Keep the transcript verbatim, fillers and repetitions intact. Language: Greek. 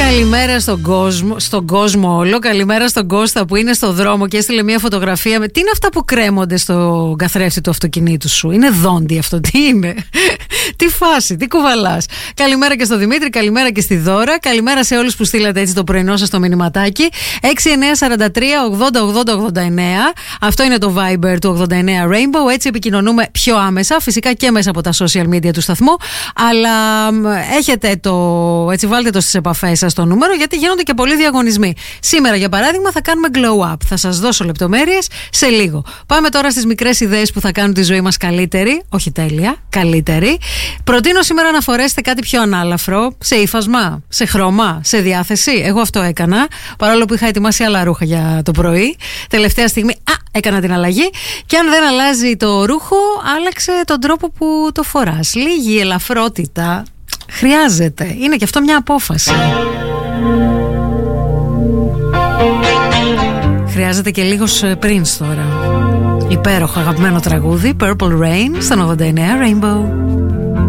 Καλημέρα στον κόσμο, στον κόσμο όλο. Καλημέρα στον Κώστα που είναι στο δρόμο και έστειλε μια φωτογραφία με. Τι είναι αυτά που κρέμονται στο καθρέφτη του αυτοκινήτου σου? Είναι δόντι αυτό, τι είναι? Τι φάση, τι κουβαλάς? Καλημέρα και στο Δημήτρη, καλημέρα και στη Δώρα. Καλημέρα σε όλους που στείλατε έτσι το πρωινό σας το μηνυματάκι. έξι εννιά τέσσερα τρία ογδόντα ογδόντα ογδόντα εννέα. Αυτό είναι το Viber του ογδόντα εννέα Rainbow. Έτσι επικοινωνούμε πιο άμεσα, φυσικά και μέσα από τα social media του σταθμού. Αλλά έχετε το. Έτσι, βάλτε το στις επαφές σας το νούμερο, γιατί γίνονται και πολλοί διαγωνισμοί. Σήμερα, για παράδειγμα, θα κάνουμε glow up. Θα σας δώσω λεπτομέρειες σε λίγο. Πάμε τώρα στις μικρές ιδέες που θα κάνουν τη ζωή μας καλύτερη. Όχι τέλεια, καλύτερη. Προτείνω σήμερα να φορέσετε κάτι πιο ανάλαφρο, σε ύφασμα, σε χρώμα, σε διάθεση. Εγώ αυτό έκανα, παρόλο που είχα ετοιμάσει άλλα ρούχα για το πρωί. Τελευταία στιγμή, α, έκανα την αλλαγή. Και αν δεν αλλάζει το ρούχο, άλλαξε τον τρόπο που το φοράς. Λίγη ελαφρότητα χρειάζεται. Είναι και αυτό μια απόφαση. Χρειάζεται και λίγος Prince τώρα. Υπέροχο αγαπημένο τραγούδι, Purple Rain, στον ογδόντα εννέα Rainbow.